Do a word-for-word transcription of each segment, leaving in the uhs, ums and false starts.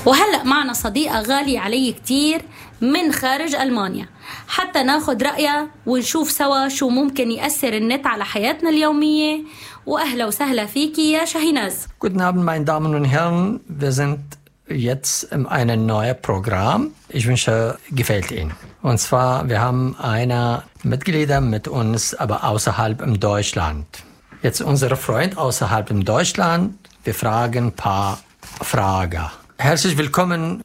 وهلأ معنا صديقة غالية علي كتير من خارج ألمانيا حتى ناخد رأيها ونشوف سوا شو ممكن يأثر النت على حياتنا اليومية. وأهلا وسهلا فيكي يا شاهيناز. Guten Abend, meine Damen und Herren. Wir sind jetzt in einem neuen Programm. Ich wünsche, gefällt Ihnen. Und zwar, wir haben eine Mitglieder mit uns, aber außerhalb in Deutschland. Jetzt unsere Freund außerhalb in Deutschland. Wir fragen ein paar Fragen. Herzlich willkommen,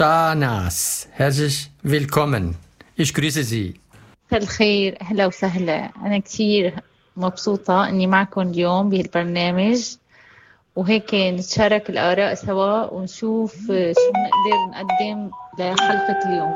Shahnaz. Herzlich willkommen. Ich grüße Sie. الخير، أهلا وسهلا. أنا كتير مبسوطة إني معكم اليوم بهالبرنامج، وهيك نتشارك الآراء سوا ونشوف شو نقدر نقدم لحلقة اليوم.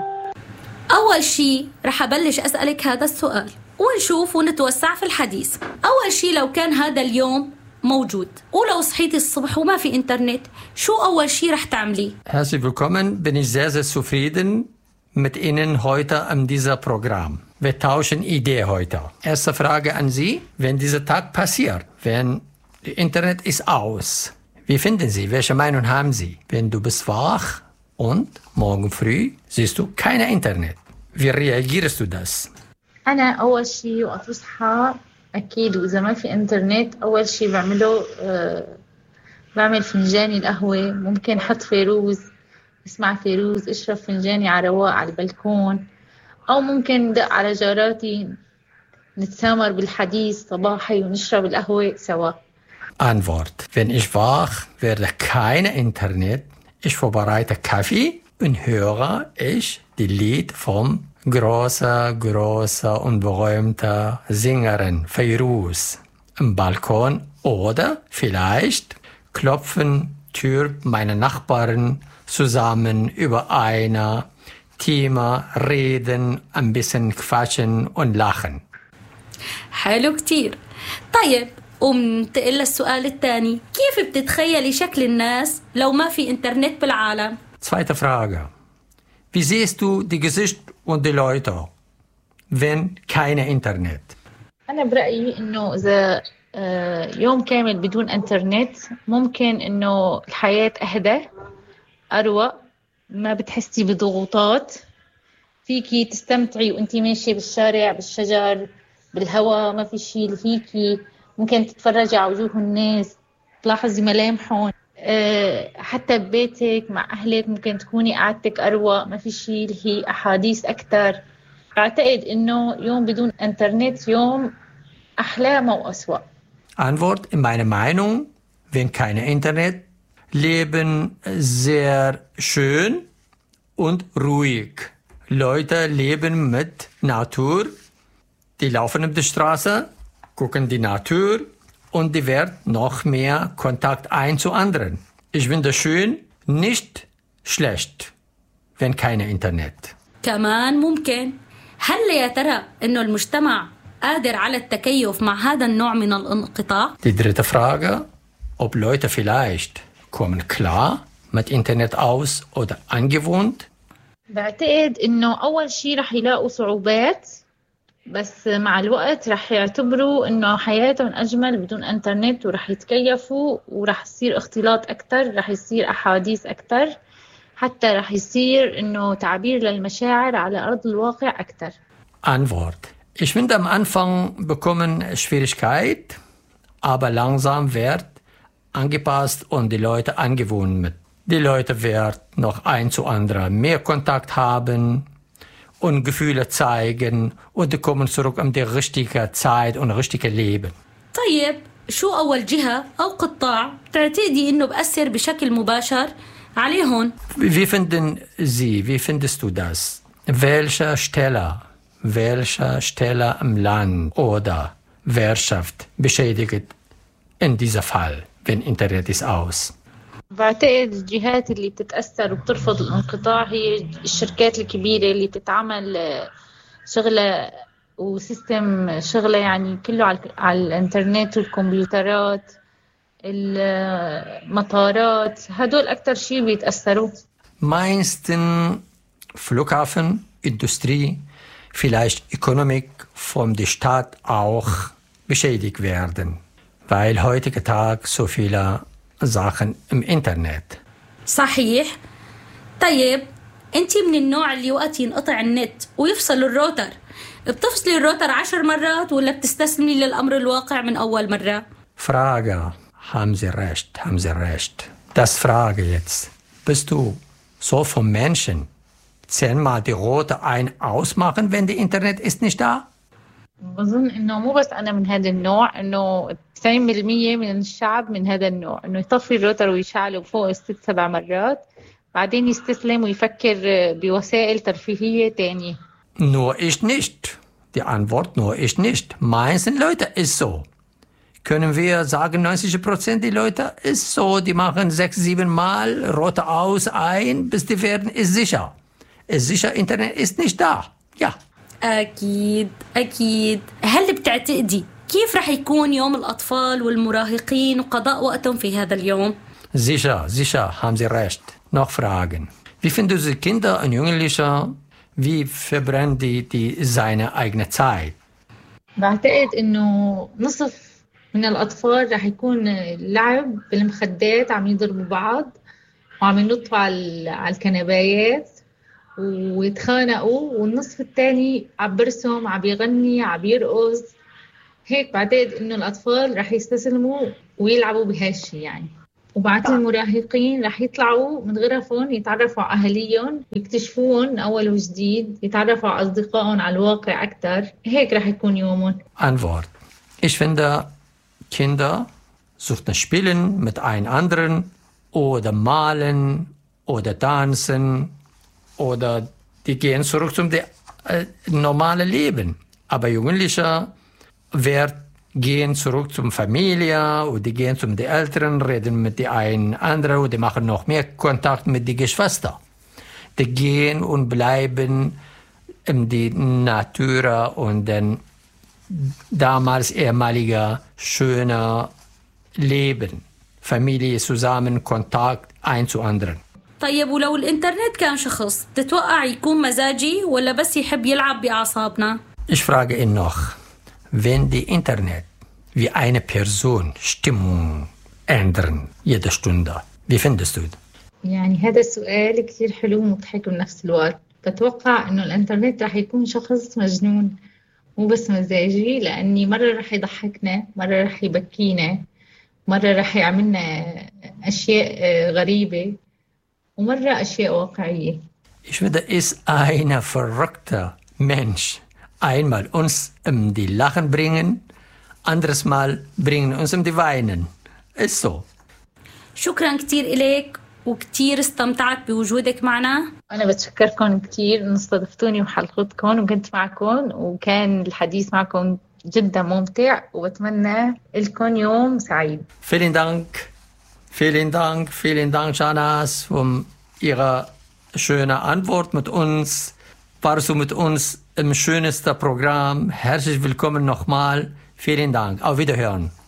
أول شي رح أبلش أسألك هذا السؤال ونشوف ونتوسع في الحديث. أول شي، لو كان هذا اليوم موجود ولو صحيتي الصبح وما في إنترنت، شو أول شي رح تعملي؟ Herzlich willkommen. Bin ich sehr, sehr zufrieden mit Ihnen heute an diesem Programm. Wir tauschen Ideen heute. Erste Frage an Sie. Wenn dieser Tag passiert, wenn das Internet ist aus, wie finden Sie? Welche Meinung haben Sie? Wenn du bist wach und morgen früh siehst du kein Internet. Wie reagierst du das? أنا أول شي وقت بصحى أكيد، وإذا ما في إنترنت أول شي بعمله أه بعمل فنجاني القهوة، ممكن حط فيروز، اسمع فيروز، اشرب فنجاني على رواق على البلكون، أو ممكن دق على جاراتي نتسامر بالحديث صباحي ونشرب القهوة سوا. Antwort. Wenn ich wach werde, kein Internet. Ich vorbereite Kaffee und höre ich die Lied vom großen, großen und berühmten Sängerin Feiruz im Balkon, oder vielleicht klopfen Tür meine Nachbarn zusammen über ein Thema, reden, ein bisschen quatschen und lachen. حلو كتير. طيب، ومنتقل للسؤال الثاني، كيف بتتخيلي شكل الناس لو ما في إنترنت بالعالم؟ Zweite Frage. Wie siehst du die Gesicht und die Leute, wenn kein Internet? أنا برأيي إنه إذا يوم كامل بدون إنترنت ممكن إنه الحياة أهدى، أروق، ما بتحسي بضغوطات، فيكي تستمتعي وأنتي ماشية بالشارع، بالشجر، بالهواء، ما في شيء لهيكي، ممكن تتفرجي على وجوه الناس، تلاحظي ملامحهم. أه حتى ببيتك مع أهلك ممكن تكوني قعدتك أروق، ما في شيء هي أحاديث أكتر. أعتقد إنه يوم بدون إنترنت يوم أحلى أو أسوأ. Antwort, in meiner Meinung, wenn kein Internet, leben sehr schön und ruhig. Leute leben mit Natur, die laufen auf der Straße, gucken die Natur und die wird noch mehr Kontakt ein zu anderen. Ich finde das schön, nicht schlecht, wenn kein Internet. كمان ممكن. هل يا ترى إنه المجتمع قادر على التكيف مع هذا النوع من الانقطاع؟ Die dritte Frage, ob Leute vielleicht kommen klar mit Internet aus oder angewöhnt? بعتقد إنه أول شيء رح يلاقوا صعوبات، بس مع الوقت رح يعتبروا إنه حياتهم أجمل بدون إنترنت، ورح يتكيفوا، ورح يصير اختلاط أكتر، رح يصير أحاديث أكتر، حتى رح يصير إنه تعبير للمشاعر على أرض الواقع أكتر. Antwort. Ich finde, am Anfang bekommen Schwierigkeit, aber langsam wird angepasst und die Leute angewöhnt mit. Die Leute werden noch ein zu anderen mehr Kontakt haben und Gefühle zeigen und die kommen zurück in die richtige Zeit und richtige Leben. طيب، شو أول جهة أو قطاع تعتقدي إنه بأثر بشكل مباشر عليهم؟ Wie finden Sie, wie findest du das? Welche Stelle, welche Stelle im Land oder Wirtschaft beschädigt in diesem Fall, wenn Internet ist aus? بعتقد الجهات اللي بتتأثر وبترفض الانقطاع هي الشركات الكبيرة اللي بتتعمل شغلة وسيستم شغلة يعني كله على الانترنت والكمبيوترات، المطارات، هدول أكتر شيء بيتأثروا. Meisten Flughafen, Industrie, vielleicht Ökonomik von der Stadt auch beschädigt werden, weil heutigen Tag so viele Sachen im Internet. صحيح. طيب انتي من النوع اللي وقت ينقطع النت ويفصل الروتر بتفصلي الروتر عشر مرات ولا بتستسلمي للأمر الواقع من أول مرة؟ Frage. Haben Sie recht, haben Sie recht. Das Frage jetzt. Bist du so vom Menschen? Zehnmal die rote ein ausmachen, wenn die Internet ist nicht da? بظن إنه مو بس أنا من هذا النوع، إنه تسعين بالمية من الشعب من هذا النوع، إنه يطفي الروتر ويشعله فوق ست سبع مرات بعدين يستسلم ويفكر بوسائل ترفيهية تانية. Nur ich nicht. Die Antwort nur ich nicht. Meisten Leute ist so. Können wir sagen, neunzig Prozent die Leute ist so, die machen sechs, sieben Mal rote aus, ein, bis die werden, ist sicher. Ist sicher, Internet ist nicht da. Ja. أكيد أكيد. هل بتعتقدي كيف رح يكون يوم الأطفال والمراهقين وقضاء وقتهم في هذا اليوم؟ Sicher, sicher, haben Sie recht. Noch Fragen. Wie finden Sie Kinder und Jugendliche? Wie verbrennen die, die seine eigene Zeit? بعتقد إنه نصف من الأطفال رح يكون لعب بالمخدات، عم يضربوا بعض وعم ينطوا على على الكنبايات ويتخانقوا، والنصف الثاني عم برسم، عم يغني، عم يرقص. هيك بعتقد إنه الأطفال رح يستسلموا ويلعبوا بهالشي يعني. وبعد المراهقين رح يطلعوا من غرفهم يتعرفوا على أهاليهم، يكتشفوهم أول وجديد، يتعرفوا على أصدقائهم على الواقع أكتر. هيك رح يكون يومهم. Antwort. Ich finde, Kinder suchten Spielen mit einem anderen oder malen oder tanzen oder die gehen zurück zum de, äh, normalen Leben. Aber Jugendliche werden gehen zurück zum Familie und die gehen zum die Eltern, reden mit die einen anderen und die machen noch mehr Kontakt mit die Geschwister. Die gehen und bleiben in die Natur und dann damals ehemaliger schöner Leben. Familie zusammen, Kontakt ein zu anderen. طيب ولو الإنترنت كان شخص تتوقع يكون مزاجي ولا بس يحب يلعب بأعصابنا؟ Ich frage ihn noch, wenn die Internet wie eine Person Stimmung ändern jede Stunde, wie findest du das? يعني هذا السؤال كتير حلو ومضحك بنفس الوقت. بتوقع إنه الإنترنت رح يكون شخص مجنون مو بس مزاجي، لأني مرة رح يضحكنا، مرة رح يبكينا، مرة رح يعملنا أشياء غريبة، ومرة أشياء واقعية. Ich finde, ist ein verrückter Mensch. Einmal uns um die Lachen bringen, anderes Mal bringen uns um die Weinen. Ist so. شكرا كتير إليك وكتير استمتعت بوجودك معنا. أنا بتشكركم كتير إن استضفتوني بحلقتكم وكنت معكم، وكان الحديث معكم جدا ممتع، وبتمنى لكم يوم سعيد. Vielen Dank, vielen Dank, vielen Dank, Shahnaz, um Ihre schöne Antwort mit uns. Warst du mit uns im schönsten Programm. Herzlich willkommen nochmal. Vielen Dank. Auf Wiederhören.